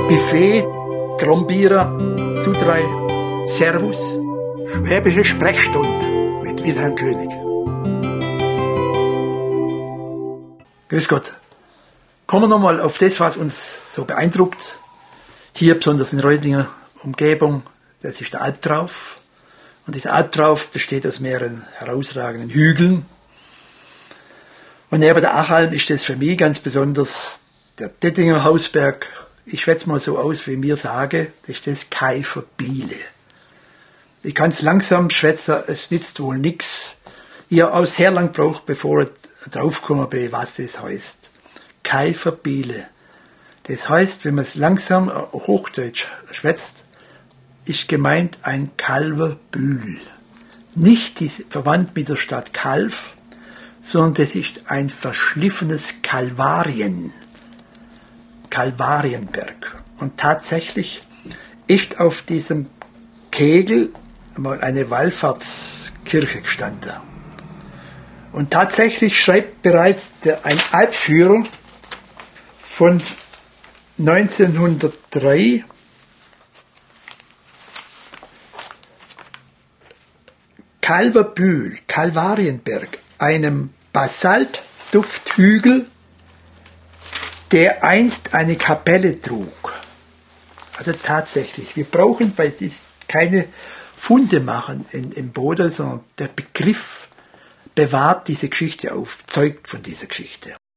Buffet, Trombierer, Zudrei, Servus, Schwäbische Sprechstunde mit Wilhelm König. Grüß Gott. Kommen wir nochmal auf das, was uns so beeindruckt. Hier besonders in Reutinger Umgebung, das ist der Albtrauf. Und dieser Albtrauf besteht aus mehreren herausragenden Hügeln. Und neben der Achalm ist das für mich ganz besonders der Dettinger Hausberg. Ich schwätze mal so aus, wie mir sage, das ist das Kaiferbiele. Ich kann es langsam schwätzen, es nützt wohl nichts. Ich habe auch sehr lang gebraucht, bevor ich draufgekommen bin, was das heißt. Kaiferbiele. Das heißt, wenn man es langsam Hochdeutsch schwätzt, ist gemeint ein Calverbühl. Nicht verwandt mit der Stadt Calv, sondern das ist ein verschliffenes Kalvarienberg. Und tatsächlich ist auf diesem Kegel mal eine Wallfahrtskirche gestanden. Und tatsächlich schreibt bereits ein Alpführer von 1903, Calverbühl, Kalvarienberg, einem Basaltdufthügel, der einst eine Kapelle trug. Also tatsächlich, wir brauchen bei sich keine Funde machen im Boden, sondern der Begriff bewahrt diese Geschichte auf, zeugt von dieser Geschichte.